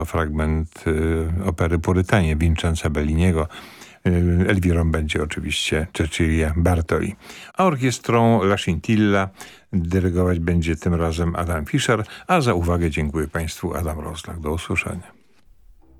fragment opery Purytanie Vincenza Belliniego. Elwirą będzie oczywiście Cecilia Bartoli. A orkiestrą La Scintilla dyrygować będzie tym razem Adam Fischer, a za uwagę dziękuję Państwu. Adam Rozlach. Do usłyszenia.